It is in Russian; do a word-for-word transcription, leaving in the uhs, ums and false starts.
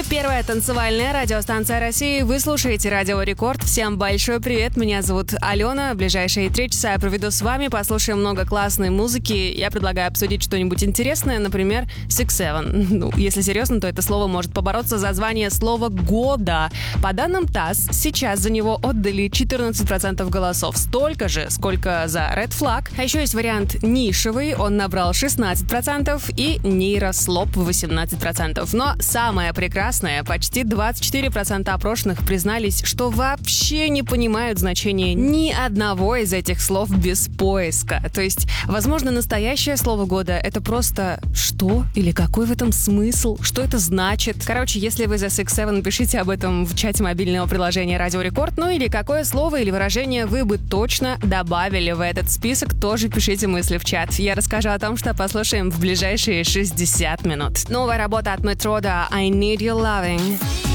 Это первая танцевальная радиостанция России. Вы слушаете Радио Рекорд. Всем большой привет. Меня зовут Алена. В ближайшие три часа я проведу с вами. Послушаем много классной музыки. Я предлагаю обсудить что-нибудь интересное, например, Six Seven. Ну, если серьезно, то это слово может побороться за звание слова года. По данным ТАСС, сейчас за него отдали четырнадцать процентов голосов. Столько же, сколько за Red Flag. А еще есть вариант нишевый. Он набрал шестнадцать процентов и нейрослоп восемнадцать процентов. Но самое прекрасное, почти двадцать четыре процента опрошенных признались, что вообще не понимают значения ни одного из этих слов без поиска. То есть, возможно, настоящее слово года — это просто «что?» или «какой в этом смысл?», «что это значит?». Короче, если вы за Six Seven, пишите об этом в чате мобильного приложения Радио Рекорд. Ну или какое слово или выражение вы бы точно добавили в этот список, тоже пишите мысли в чат. Я расскажу о том, что послушаем в ближайшие шестьдесят минут. Новая работа от Метрода «I Need Your Loving».